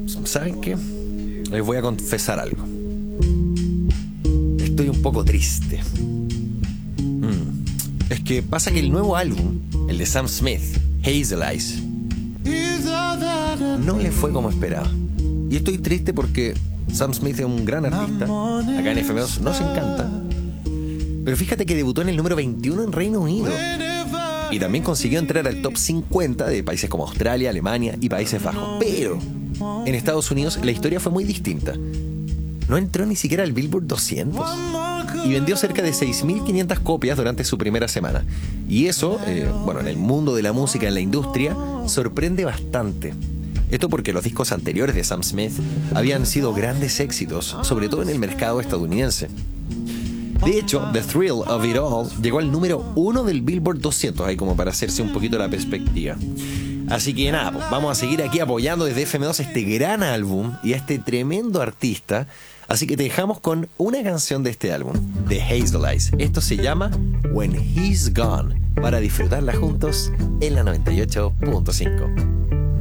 ¿saben qué? Les voy a confesar algo. Estoy un poco triste. Es que pasa que el nuevo álbum, el de Sam Smith, Hazel Eyes, no le fue como esperaba. Y estoy triste porque Sam Smith es un gran artista. Acá en FM2 nos encanta. Pero fíjate que debutó en el número 21 en Reino Unido. Y también consiguió entrar al top 50 de países como Australia, Alemania y Países Bajos. Pero en Estados Unidos la historia fue muy distinta. No entró ni siquiera al Billboard 200. Y vendió cerca de 6.500 copias durante su primera semana. Y eso, en el mundo de la música, en la industria, sorprende bastante. Esto porque los discos anteriores de Sam Smith habían sido grandes éxitos, sobre todo en el mercado estadounidense. De hecho, The Thrill of It All llegó al número 1 del Billboard 200, ahí como para hacerse un poquito la perspectiva. Así que nada, pues vamos a seguir aquí apoyando desde FM2 este gran álbum y a este tremendo artista. Así que te dejamos con una canción de este álbum, de Hazel Eyes. Esto se llama When He's Gone, para disfrutarla juntos en la 98.5.